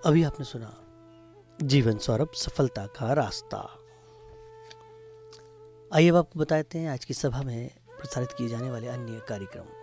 अभी आपने सुना जीवन सौरभ सफलता का रास्ता। आइए अब आपको बताते हैं आज की सभा में प्रसारित किए जाने वाले अन्य कार्यक्रम।